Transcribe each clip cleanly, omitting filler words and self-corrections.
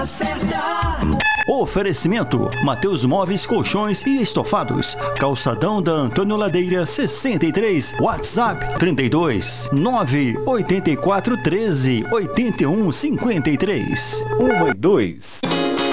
Oferecimento: Mateus Móveis, Colchões e Estofados. Calçadão da Antônio Ladeira 63. WhatsApp 32 984 13 81 53. 1 e 2.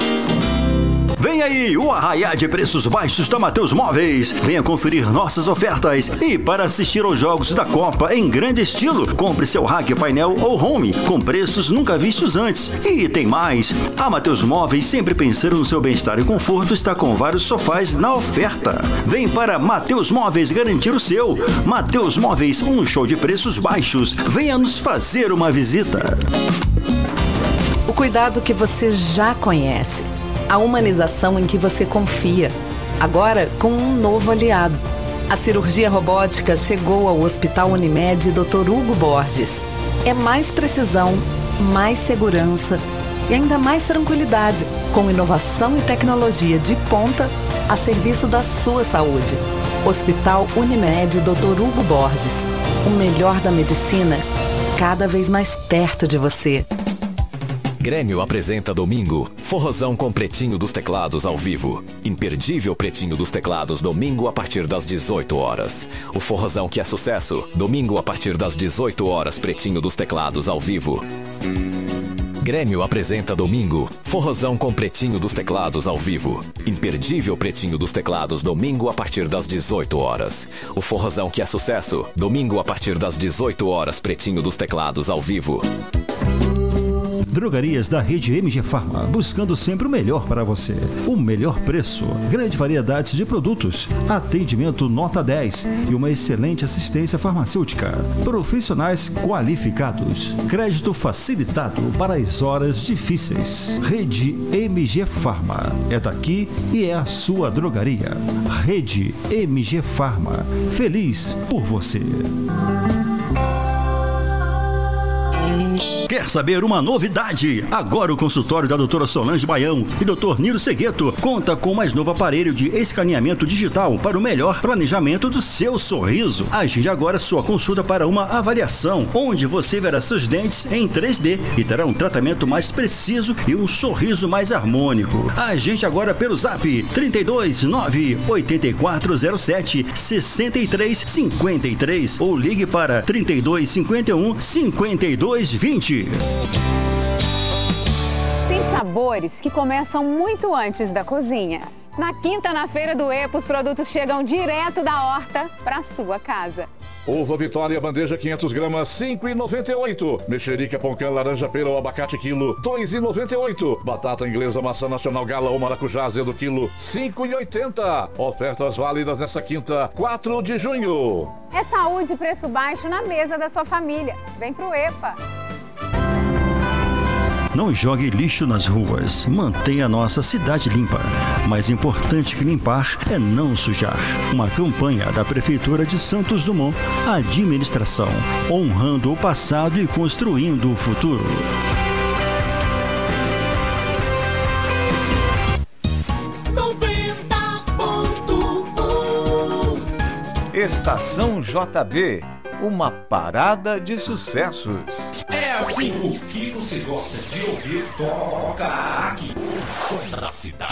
Vem aí o arraiá de preços baixos da Mateus Móveis. Venha conferir nossas ofertas e para assistir aos jogos da Copa em grande estilo, compre seu rack, painel ou home com preços nunca vistos antes. E tem mais, a Mateus Móveis, sempre pensando no seu bem-estar e conforto, está com vários sofás na oferta. Vem para Mateus Móveis garantir o seu. Mateus Móveis, um show de preços baixos. Venha nos fazer uma visita. O cuidado que você já conhece. A humanização em que você confia, agora com um novo aliado. A cirurgia robótica chegou ao Hospital Unimed Dr. Hugo Borges. É mais precisão, mais segurança e ainda mais tranquilidade, com inovação e tecnologia de ponta a serviço da sua saúde. Hospital Unimed Dr. Hugo Borges. O melhor da medicina, cada vez mais perto de você. Grêmio apresenta domingo, forrozão com Pretinho dos Teclados ao vivo. Imperdível Pretinho dos Teclados, domingo a partir das 18 horas. O forrozão que é sucesso, domingo a partir das 18 horas, Pretinho dos Teclados ao vivo. Grêmio apresenta domingo, forrozão com Pretinho dos Teclados ao vivo. Imperdível Pretinho dos Teclados, domingo a partir das 18 horas. O forrozão que é sucesso, domingo a partir das 18 horas, Pretinho dos Teclados ao vivo. Drogarias da rede MG Farma, buscando sempre o melhor para você. O melhor preço, grande variedade de produtos, atendimento nota 10 e uma excelente assistência farmacêutica. Profissionais qualificados, crédito facilitado para as horas difíceis. Rede MG Farma, é daqui e é a sua drogaria. Rede MG Farma, feliz por você. Quer saber uma novidade? Agora o consultório da doutora Solange Baião e doutor Nilo Segueto conta com o mais novo aparelho de escaneamento digital para o melhor planejamento do seu sorriso. Agende agora sua consulta para uma avaliação, onde você verá seus dentes em 3D e terá um tratamento mais preciso e um sorriso mais harmônico. Agende agora pelo zap 32 98407 6353 ou ligue para 3251 5220. Tem sabores que começam muito antes da cozinha. Na quinta, na Feira do EPA, os produtos chegam direto da horta para sua casa. Uva Vitória, bandeja 500 gramas, 5,98. Mexerica, poncã, laranja, pera ou abacate, quilo, 2,98. Batata inglesa, maçã nacional, gala ou maracujá, azedo, quilo, 5,80. Ofertas válidas nessa quinta, 4 de junho. É saúde e preço baixo na mesa da sua família. Vem pro EPA. Não jogue lixo nas ruas. Mantenha a nossa cidade limpa. Mais importante que limpar é não sujar. Uma campanha da Prefeitura de Santos Dumont. Administração, honrando o passado e construindo o futuro. Estação JB, uma parada de sucessos. É assim o que você gosta de ouvir, toca aqui. O som da cidade.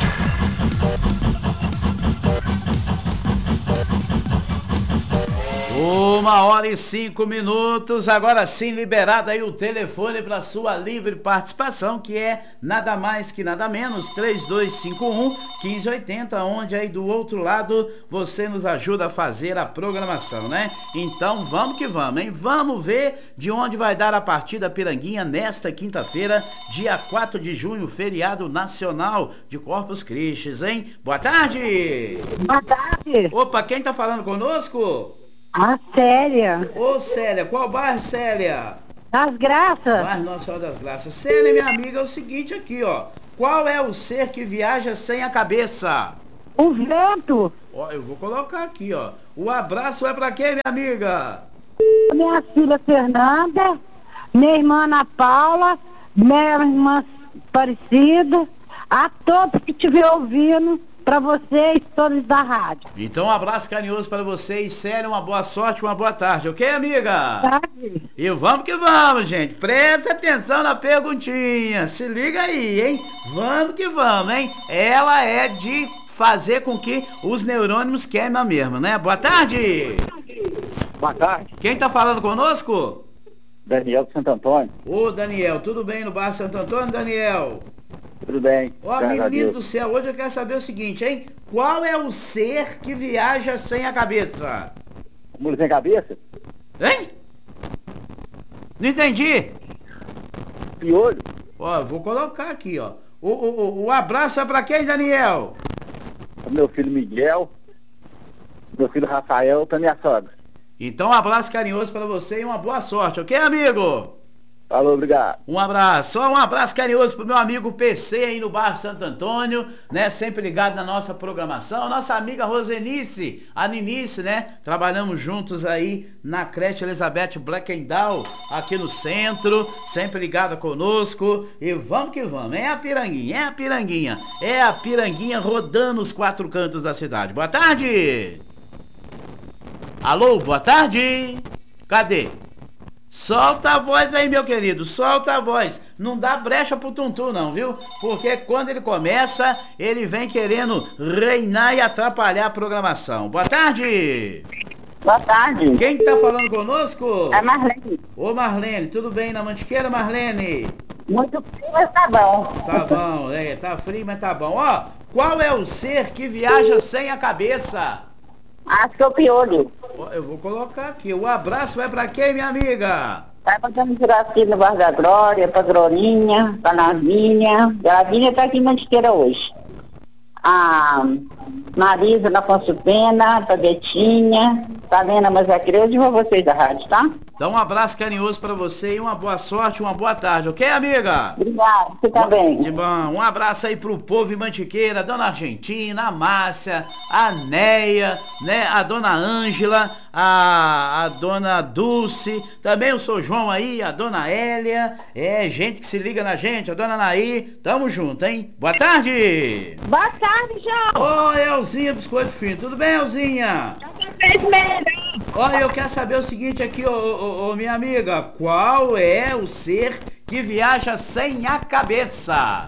1h05. Agora sim, liberado aí o telefone para sua livre participação, que é nada mais que nada menos 3251-1580, onde aí do outro lado você nos ajuda a fazer a programação, né? Então vamos que vamos, hein? Vamos ver de onde vai dar a partida Piranguinha nesta quinta-feira, dia 4 de junho, feriado nacional de Corpus Christi, hein? Boa tarde! Boa tarde! Opa, quem tá falando conosco? A Célia. Ô Célia, qual bairro, Célia? Das Graças. Bairro Nossa Senhora das Graças. Célia, minha amiga, é o seguinte aqui, ó. Qual é o ser que viaja sem a cabeça? O vento. Ó, eu vou colocar aqui, ó. O abraço é pra quem, minha amiga? Minha filha Fernanda, minha irmã Ana Paula, minha irmã Aparecida, a todos que estiver ouvindo, pra vocês todos da rádio. Então um abraço carinhoso para vocês, sério, uma boa sorte, uma boa tarde, ok, amiga? Tarde. E vamos que vamos, gente. Presta atenção na perguntinha. Se liga aí, hein? Vamos que vamos, hein? Ela é de fazer com que os neurônios queimem mesmo, né? Boa tarde. Boa tarde. Quem tá falando conosco? Daniel de Santo Antônio. Ô, Daniel, tudo bem no bairro Santo Antônio, Daniel? Tudo bem. Ó, menino do céu, hoje eu quero saber o seguinte, hein? Qual é o ser que viaja sem a cabeça? Mula sem cabeça? Hein? Não entendi. Piolho. Ó, eu vou colocar aqui, ó. O abraço é pra quem, Daniel? Pro meu filho Miguel, meu filho Rafael, pra minha sogra. Então um abraço carinhoso pra você e uma boa sorte, ok, amigo? Falou, obrigado. Um abraço, só um abraço carinhoso pro meu amigo PC aí no bairro Santo Antônio, né? Sempre ligado na nossa programação. Nossa amiga Rosenice, a Ninice, né? Trabalhamos juntos aí na creche Elizabeth Blackendal, aqui no centro, sempre ligada conosco. E vamos que vamos, é a Piranguinha, é a Piranguinha. É a Piranguinha rodando os 4 cantos da cidade. Boa tarde! Alô, boa tarde! Cadê? Solta a voz aí, meu querido, solta a voz. Não dá brecha pro Tuntum não, viu? Porque quando ele começa, ele vem querendo reinar e atrapalhar a programação. Boa tarde! Boa tarde. Quem tá falando conosco? É Marlene. Ô Marlene, tudo bem na Mantiqueira, Marlene? Muito frio, mas tá bom. Tá bom, tá frio, mas tá bom. Ó, qual é o ser que viaja sem a cabeça? Acho que é o piolho. Eu vou colocar aqui. O abraço vai pra quem, minha amiga? Vai passando por aqui no Bar da Glória, pra Groninha, pra Lavínia. A Lavínia tá aqui em Mantiqueira hoje. A Marisa na Afonso Pena, pra Betinha, tá vendo? Mas é criança e pra vocês da rádio, tá? Dá um abraço carinhoso pra você e uma boa sorte, uma boa tarde, ok, amiga? Obrigada, você também. De bom. Um abraço aí pro povo em Mantiqueira, a dona Argentina, a Márcia, a Neia, né? A dona Ângela, a dona Dulce, também o seu João aí, a dona Hélia, gente que se liga na gente, a dona Naí, tamo junto, hein? Boa tarde! Boa tarde, João! Ô, Elzinha Biscoito Fino, tudo bem, Elzinha? Olha, eu quero saber o seguinte aqui, ô, minha amiga, qual é o ser que viaja sem a cabeça?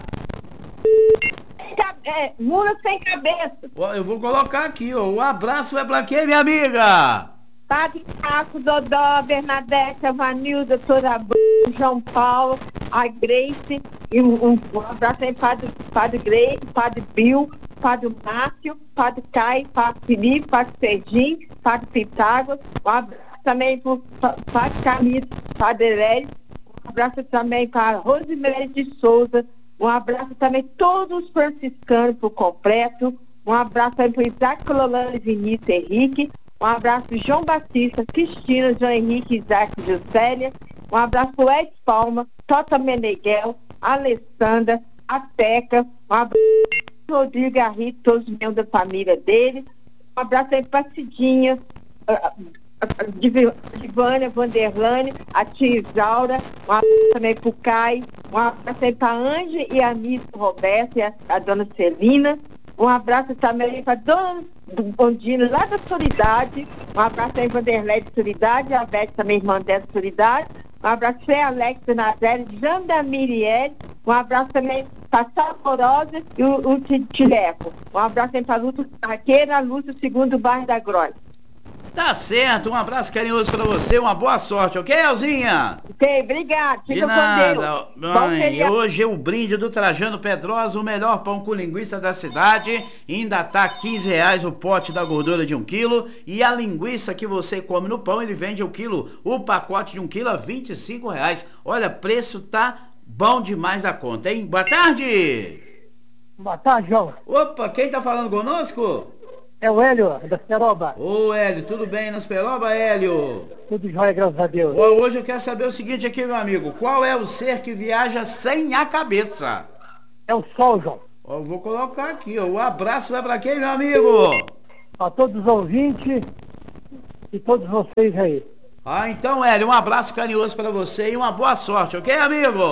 Mula sem cabeça. Ó, eu vou colocar aqui, ó, o abraço vai pra quem, minha amiga? Padre Caco, Dodó, Bernadette, a Vanilda, Doutora Bruno, João Paulo, a Grace, e um abraço aí para Padre Grace, Padre Bill, Padre Márcio, Padre Caio, Padre Felipe, Padre Serginho, Padre Pitágoras, um abraço também para o Padre Camilo, Padre Hélio, um abraço também para Rosemary de Souza, um abraço também a todos os franciscanos por completo, um abraço também para Isaac Cololano, Vinícius Henrique, um abraço para João Batista, Cristina, João Henrique, Isaac e Juscelia, um abraço para o Ed Palma, Tota Meneghel, Alessandra, a Teca, um abraço para o Rodrigo Garrido, todos os membros da família dele, um abraço aí para a Cidinha, Divânia, Vanderlane, a tia Isaura, um abraço também para o Caio, um abraço aí para a Anja e a Miss Roberta e a dona Celina, um abraço também para a dona Bondina, lá da Solidade, um abraço aí para a Vanderlei de Solidade, a Beth também, irmã dela de Solidade, um abraço para a Alex Nazaré, Janda Miriel, um abraço também para a Saporosa e o Tileco, um abraço também para a Lúcia Carqueira, a Lúcia, segundo bairro da Grossa. Tá certo, um abraço carinhoso pra você, uma boa sorte, ok, Elzinha? Ok, obrigado, De fica nada, com Deus. mãe. E hoje é o brinde do Trajano Pedrosa, o melhor pão com linguiça da cidade. Ainda tá R$15 o pote da gordura de 1 quilo. E a linguiça que você come no pão, ele vende o quilo, o pacote de 1 quilo a R$25. Olha, preço tá bom demais a conta, hein? Boa tarde! Boa tarde, João. Opa, quem tá falando conosco? É o Hélio, da Peroba. Ô, Hélio, tudo bem nas Peroba, Hélio? Tudo jóia, graças a Deus. Hoje eu quero saber o seguinte aqui, meu amigo. Qual é o ser que viaja sem a cabeça? É o sol, João. Eu vou colocar aqui, ó. O abraço vai pra quem, meu amigo? A todos os ouvintes e todos vocês aí. Então, Hélio, um abraço carinhoso pra você e uma boa sorte, ok, amigo?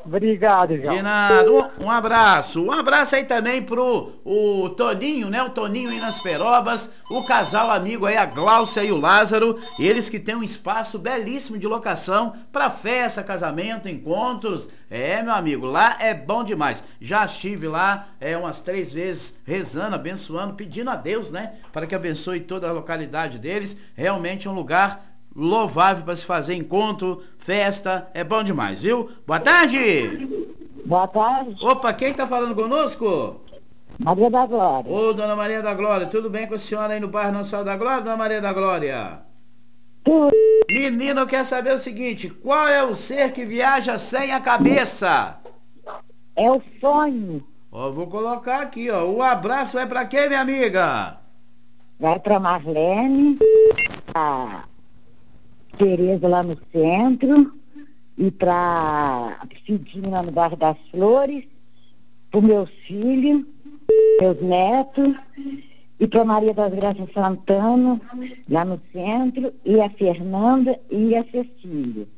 Obrigado, João. De nada, um abraço. Um abraço aí também pro o Toninho, né? O Toninho aí nas Perobas, o casal amigo aí, a Gláucia e o Lázaro, eles que tem um espaço belíssimo de locação para festa, casamento, encontros. É, meu amigo, lá é bom demais. Já estive lá umas 3 vezes rezando, abençoando, pedindo a Deus, né? Para que abençoe toda a localidade deles. Realmente é um lugar louvável para se fazer encontro, festa, é bom demais, viu? Boa tarde! Boa tarde. Opa, quem tá falando conosco? Maria da Glória. Ô, dona Maria da Glória, tudo bem com a senhora aí no bairro Nossa Senhora da Glória, dona Maria da Glória? Tudo. Menino, eu quero saber o seguinte, qual é o ser que viaja sem a cabeça? É o sonho. Ó, vou colocar aqui, ó, o abraço vai pra quem, minha amiga? Vai pra Marlene, a Tereza lá no centro, e pra Cidinho lá no bairro das Flores, pro meus filhos, meus netos, e pra Maria das Graças Santana, lá no centro, e a Fernanda e a Cecília.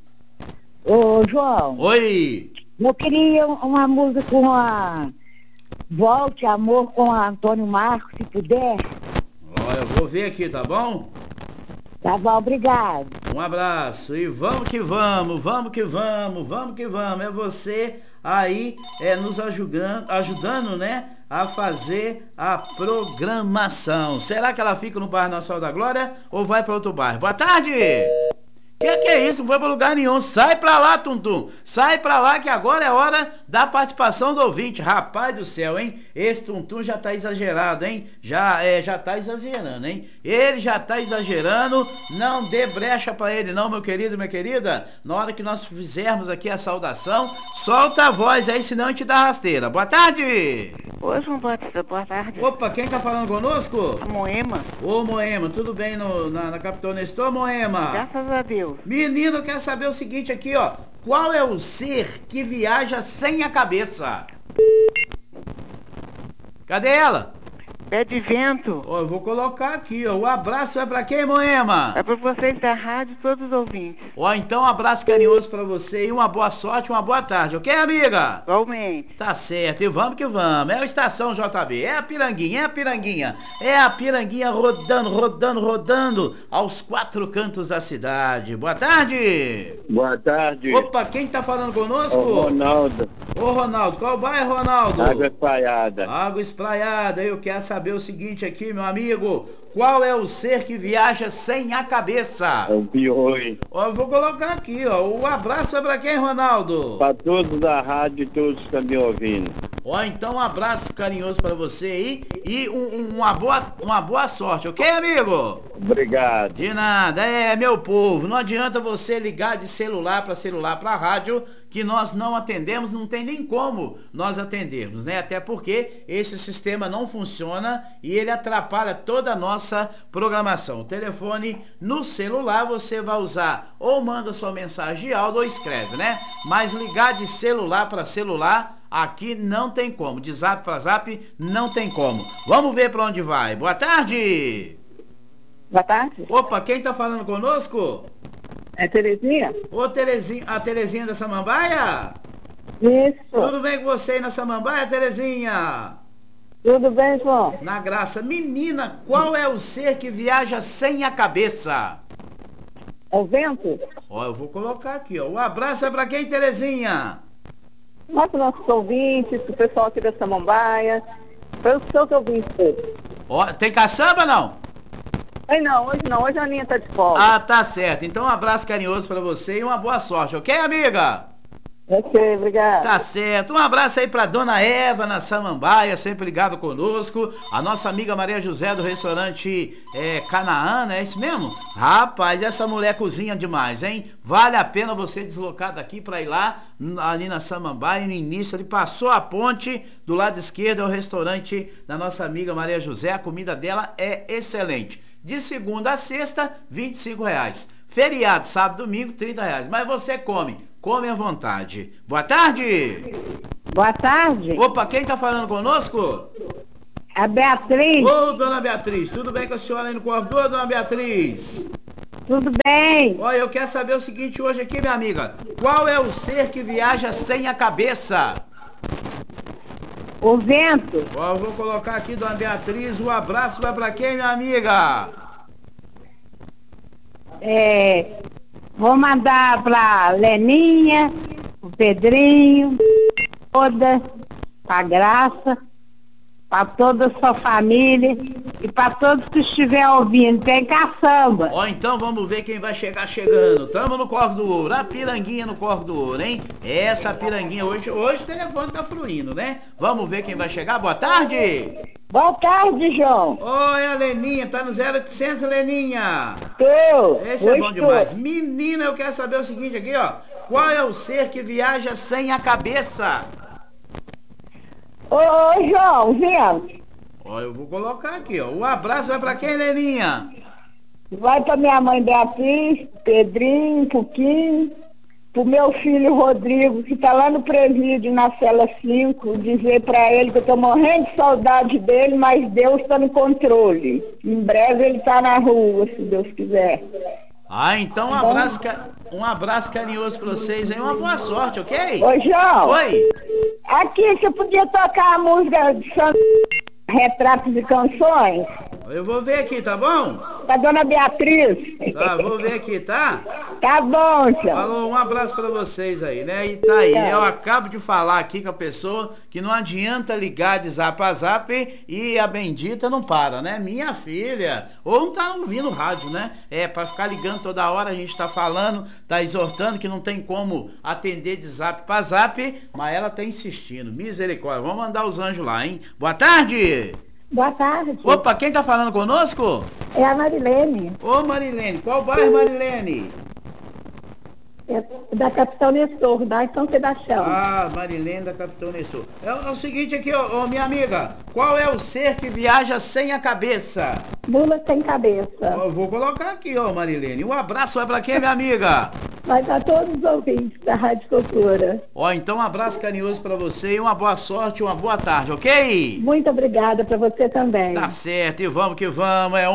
Ô, João. Oi. Eu queria uma música com a Volte Amor com a Antônio Marcos, se puder. Ó, eu vou ver aqui, tá bom? Tá bom, obrigado. Um abraço e vamos que vamos, vamos que vamos, vamos que vamos. É você aí nos ajudando, né, a fazer a programação. Será que ela fica no bairro Nossa Senhora da Glória ou vai para outro bairro? Boa tarde! Que é isso? Não foi pra lugar nenhum. Sai pra lá, Tuntum. Sai pra lá que agora é hora da participação do ouvinte. Rapaz do céu, hein? Esse Tuntum já tá exagerado, hein? Já tá exagerando, hein? Ele já tá exagerando. Não dê brecha pra ele não, meu querido, minha querida. Na hora que nós fizermos aqui a saudação, solta a voz aí, senão a gente dá rasteira. Boa tarde! Oi, João Batista, boa tarde. Opa, quem tá falando conosco? A Moema. Ô, Moema, tudo bem na Capitão Nestor, Moema? Graças a Deus. Menino, quer saber o seguinte aqui, ó. Qual é o ser que viaja sem a cabeça? Cadê ela? Pé de vento. Ó, eu vou colocar aqui, ó. O abraço é pra quem, Moema? É pra vocês da rádio e todos os ouvintes. Ó, então um abraço carinhoso pra você e uma boa sorte, uma boa tarde, ok, amiga? Igualmente. Tá certo, e vamos que vamos. É o Estação JB, é a Piranguinha, é a Piranguinha. É a Piranguinha rodando, rodando, rodando aos 4 cantos da cidade. Boa tarde. Boa tarde. Opa, quem tá falando conosco? O Ronaldo. Ô, Ronaldo, qual bairro, Ronaldo? Água Espraiada. Água Espraiada. Eu quero saber o seguinte aqui, meu amigo. Qual é o ser que viaja sem a cabeça? É o Pioi. Ó, eu vou colocar aqui, ó. O abraço é pra quem, Ronaldo? Para todos da rádio e todos que estão me ouvindo. Ó, então um abraço carinhoso pra você aí e uma boa sorte, ok, amigo? Obrigado. De nada, meu povo, não adianta você ligar de celular pra rádio, que nós não atendemos, não tem nem como nós atendermos, né? Até porque esse sistema não funciona e ele atrapalha toda a nossa programação. O telefone no celular você vai usar ou manda sua mensagem de áudio ou escreve, né? Mas ligar de celular para celular aqui não tem como, de zap para zap não tem como. Vamos ver para onde vai. Boa tarde. Boa tarde. Opa, quem tá falando conosco? É Terezinha? Ô, Terezinha, a Terezinha da Samambaia? Isso. Tudo bem com você aí na Samambaia, Terezinha? Tudo bem, João? Na graça. Menina, qual é o ser que viaja sem a cabeça? O vento? Ó, eu vou colocar aqui, ó. O abraço é pra quem, Terezinha? Nossos ouvintes, o pessoal aqui da Samambaia, para os seus ouvintes todos. Ó, tem caçamba, não? Hoje a Aninha tá de folga. Ah, tá certo. Então um abraço carinhoso pra você e uma boa sorte, ok, amiga? Ok, obrigado. Tá certo. Um abraço aí pra Dona Eva na Samambaia, sempre ligado conosco. A nossa amiga Maria José do restaurante Canaã, é isso mesmo? Rapaz, essa mulher cozinha demais, hein? Vale a pena você deslocar daqui pra ir lá, ali na Samambaia, no início, ele passou a ponte, do lado esquerdo é o restaurante da nossa amiga Maria José. A comida dela é excelente. De segunda a sexta, R$25. Feriado, sábado, domingo, R$30. Mas você come à vontade. Boa tarde. Boa tarde. Opa, quem tá falando conosco? A Beatriz. Ô, dona Beatriz, tudo bem com a senhora aí no corredor, dona Beatriz? Tudo bem? Olha, eu quero saber o seguinte hoje aqui, minha amiga. Qual é o ser que viaja sem a cabeça? O vento. Ó, eu vou colocar aqui, dona Beatriz, o abraço vai pra quem, minha amiga? Vou mandar pra Leninha, o Pedrinho, toda, pra Graça, pra toda a sua família e pra todos que estiver ouvindo. Tem caçamba. Ó, então vamos ver quem vai chegar chegando. Tamo no Corvo do Ouro, a piranguinha no Corvo do Ouro, hein? Essa piranguinha hoje o telefone tá fluindo, né? Vamos ver quem vai chegar. Boa tarde! Boa tarde, João. Oi, a Leninha, tá no 0800, Leninha? Tô. Esse é bom demais. Menina, eu quero saber o seguinte aqui, ó. Qual é o ser que viaja sem a cabeça? Ô, João, vento. Ó, eu vou colocar aqui, ó. O abraço vai pra quem, Leninha? Vai pra minha mãe Beatriz, Pedrinho, Puquinho, pro meu filho Rodrigo, que tá lá no presídio, na cela 5, dizer pra ele que eu tô morrendo de saudade dele, mas Deus tá no controle. Em breve ele tá na rua, se Deus quiser. Ah, então um abraço carinhoso pra vocês aí, uma boa sorte, ok? Ô, João. Oi. Aqui, você podia tocar a música de Retratos e Canções? Eu vou ver aqui, tá bom? Pra dona Beatriz. Tá, vou ver aqui, tá? Tá bom, senhor. Falou, um abraço pra vocês aí, né? E tá aí, eu acabo de falar aqui com a pessoa que não adianta ligar de zap a zap e a bendita não para, né? Minha filha, ou não tá ouvindo o rádio, né? Pra ficar ligando toda hora, a gente tá falando, tá exortando que não tem como atender de zap pra zap, mas ela tá insistindo, misericórdia. Vamos mandar os anjos lá, hein? Boa tarde! Boa tarde. Opa, quem tá falando conosco? É a Marilene. Ô, Marilene, qual bairro, Marilene? É da Capitão Nestor, da São Sebastião. Ah, Marilene da Capitão Nestor. É o seguinte aqui, ó, minha amiga. Qual é o ser que viaja sem a cabeça? Mula sem cabeça. Eu vou colocar aqui, ó, Marilene. Um abraço vai pra quem, minha amiga? Vai pra todos os ouvintes da Rádio Cultura. Ó, então um abraço carinhoso pra você e uma boa sorte, uma boa tarde, ok? Muito obrigada pra você também. Tá certo, e vamos que vamos. É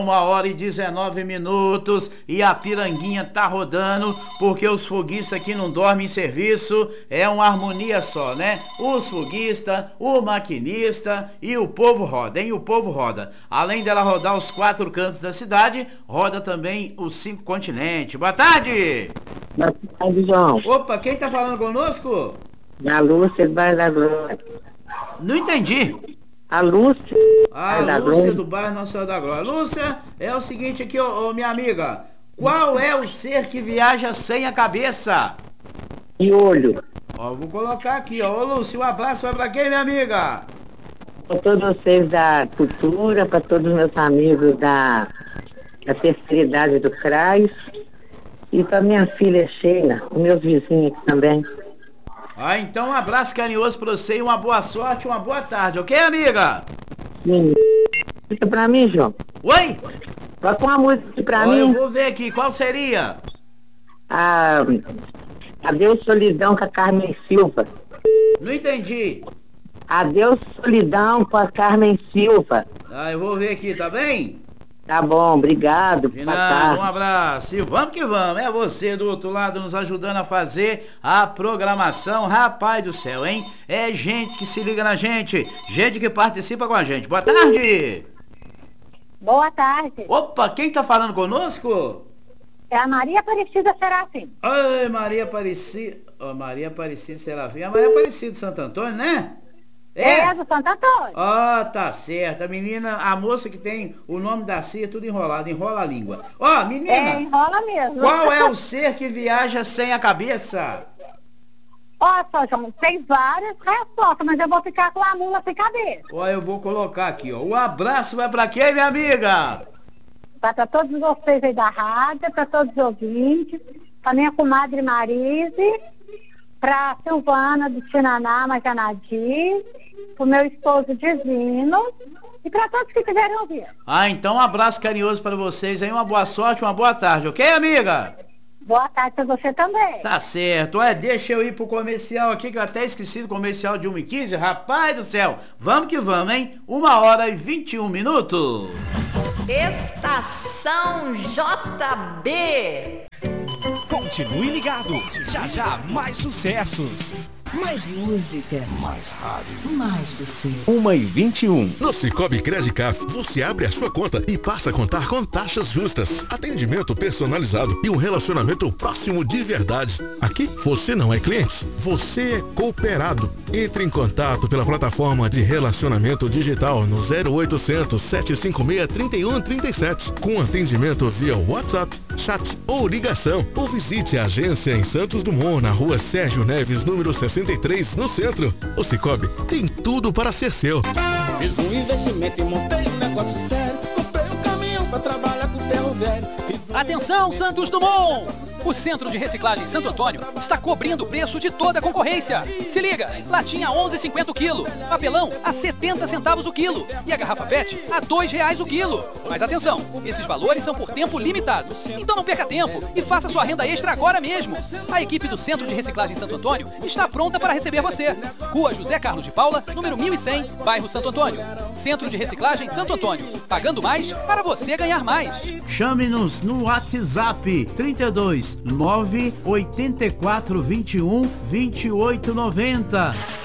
1h19 e a piranguinha tá rodando porque os foguistas aqui não dormem em serviço. É uma harmonia só, né? Os foguistas, o maquinista e o povo roda, hein? O povo roda. Além dela rodar os 4 cantos da cidade, roda também os 5 continentes. Boa tarde! Boa tarde, João. Opa, quem tá falando conosco? A Lúcia do Bairro da Glória. Não entendi. A Lúcia. A Lúcia do bairro Nossa Senhora da Glória. Lúcia, é o seguinte aqui, ó, minha amiga. Qual é o ser que viaja sem a cabeça? E olho. Ó, vou colocar aqui, ó. Ô, Lúcia, um abraço vai pra quem, minha amiga? Para todos vocês da cultura, para todos os meus amigos da terceira idade do CRAS e para minha filha Sheila, os meus vizinhos aqui também. Ah, então um abraço carinhoso pra você e uma boa sorte, uma boa tarde, ok, amiga? Sim. Fica pra mim, João. Oi? Coloca uma música aqui pra mim. Eu vou ver aqui, qual seria? Adeus Solidão com a Carmen Silva. Não entendi. Adeus Solidão com a Carmen Silva. Ah, eu vou ver aqui, tá bem? Tá bom, obrigado. De nada, um abraço. E vamos que vamos. É você do outro lado nos ajudando a fazer a programação. Rapaz do céu, hein? É gente que se liga na gente. Gente que participa com a gente. Boa tarde. Boa tarde. Opa, quem tá falando conosco? É a Maria Aparecida Serafim. Oi, Maria Aparecida. Oh, Maria Aparecida Serafim. A Maria Aparecida de Santo Antônio, né? É do Santo Antônio. Ah, tá certo. A menina, a moça que tem o nome da cia tudo enrolado, enrola a língua. Ó, menina. É, enrola mesmo. Qual é o ser que viaja sem a cabeça? Ó, só, João, tem várias respostas, mas eu vou ficar com a mula sem cabeça. Ó, eu vou colocar aqui, ó. O abraço vai pra quem, minha amiga? Para todos vocês aí da rádio, para todos os ouvintes, pra minha comadre Marise, pra Silvana do Tinaná, Majanadi, pro meu esposo Divino e para todos que quiserem ouvir. Ah, então um abraço carinhoso para vocês aí, uma boa sorte, uma boa tarde, ok, amiga? Boa tarde pra você também. Tá certo. Olha, deixa eu ir pro comercial aqui, que eu até esqueci do comercial de 1h15. Rapaz do céu, vamos que vamos, hein? 1h21. Estação JB. Continue ligado. Já já mais sucessos. Mais música. Mais rádio. Mais você. 1h21. No Cicobi Credicaf, você abre a sua conta e passa a contar com taxas justas, atendimento personalizado e um relacionamento próximo de verdade. Aqui, você não é cliente, você é cooperado. Entre em contato pela plataforma de relacionamento digital no 0800 756 3137, com atendimento via WhatsApp, chat ou ligação. Ou visite a agência em Santos Dumont, na rua Sérgio Neves, número 63, no centro. O Cicobi tem tudo para ser seu. Fiz um investimento e montei um negócio sério. Comprei um caminhão pra trabalhar com ferro velho. Atenção, Santos Dumont! O Centro de Reciclagem Santo Antônio está cobrindo o preço de toda a concorrência. Se liga, latinha a 11,50 o quilo, papelão a 70 centavos o quilo e a garrafa PET a R$2 o quilo. Mas atenção, esses valores são por tempo limitado. Então não perca tempo e faça sua renda extra agora mesmo. A equipe do Centro de Reciclagem Santo Antônio está pronta para receber você. Rua José Carlos de Paula, número 1100, bairro Santo Antônio. Centro de Reciclagem Santo Antônio. Pagando mais para você ganhar mais. Chame-nos no WhatsApp 32 984 21 28 90.